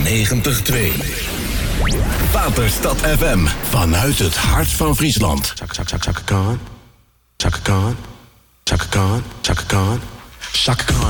90.2. Waterstad FM. Vanuit het hart van Friesland. Chaka Khan. Chaka Khan. Chaka Khan. Chaka Khan. Chaka Khan. Chaka Khan.